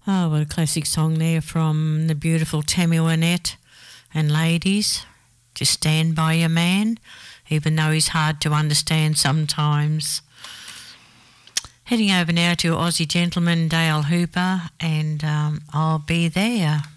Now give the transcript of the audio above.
Oh, what a classic song there from the beautiful Tammy Wynette and Ladies. Just stand by your man, even though he's hard to understand sometimes. Heading over now to Aussie gentleman Dale Hooper and I'll Be There.